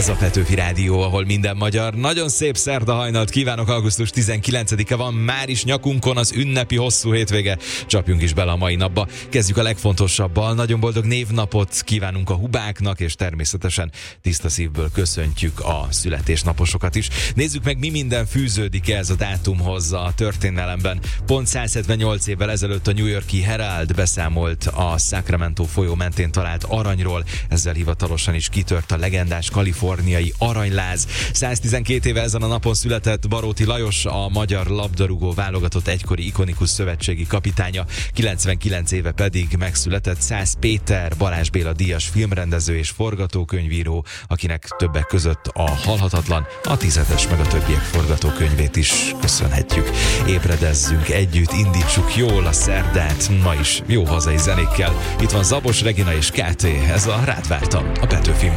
Ez a Petőfi Rádió, ahol minden magyar. Nagyon szép szerda hajnalt kívánok, augusztus 19-e van, már is nyakunkon az ünnepi hosszú hétvége. Csapjunk is bele a mai napba. Kezdjük a legfontosabbal. Nagyon boldog névnapot kívánunk a hubáknak, és természetesen tiszta szívből köszöntjük a születésnaposokat is. Nézzük meg, mi minden fűződik ez a dátumhoz a történelemben. Pont 178 évvel ezelőtt a New York-i Herald beszámolt a Sacramento folyó mentén talált aranyról. Ezzel hivatalosan is kitört a legendás kaliforniai aranyláz. 112 éve ezen a napon született Baróti Lajos, a magyar labdarúgó válogatott egykori ikonikus szövetségi kapitánya. 99 éve pedig megszületett Szász Péter, Balázs Béla díjas filmrendező és forgatókönyvíró, akinek többek között a Halhatatlan, a Tizedes meg a többiek forgatókönyvét is köszönhetjük. Ébredezzünk együtt, indítsuk jól a szerdát, ma is jó hazai zenékkel. Itt van Zabos Regina és KT, ez a Rád vártam, a Petőfin.